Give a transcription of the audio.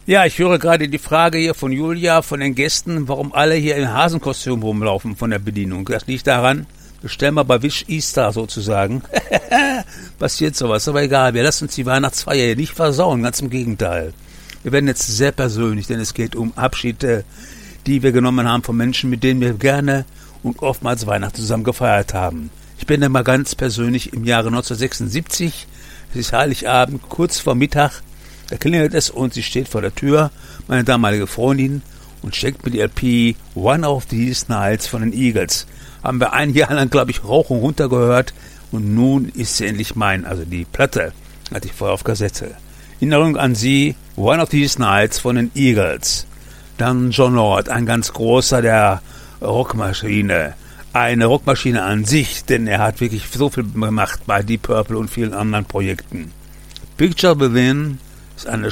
Ja, ich höre gerade die Frage hier von Julia, von den Gästen, warum alle hier im Hasenkostüm rumlaufen von der Bedienung. Das liegt daran, bestellen wir bei Wish Easter sozusagen. Passiert sowas, aber egal, wir lassen uns die Weihnachtsfeier hier nicht versauen, ganz im Gegenteil. Wir werden jetzt sehr persönlich, denn es geht um Abschiede, die wir genommen haben von Menschen, mit denen wir gerne und oftmals Weihnachten zusammen gefeiert haben. Ich bin dann mal ganz persönlich im Jahre 1976, es ist Heiligabend, kurz vor Mittag, da klingelt es und sie steht vor der Tür, meine damalige Freundin, und schenkt mir die LP One of These Nights von den Eagles. Haben wir ein Jahr lang, glaube ich, rauf und runter gehört und nun ist sie endlich mein, also die Platte, hatte ich vorher auf Kassette. Erinnerung an sie, One of These Nights von den Eagles. Dann John Lord, ein ganz großer der Rockmaschine. Eine Rockmaschine an sich, denn er hat wirklich so viel gemacht bei Deep Purple und vielen anderen Projekten. Picture Within ist eine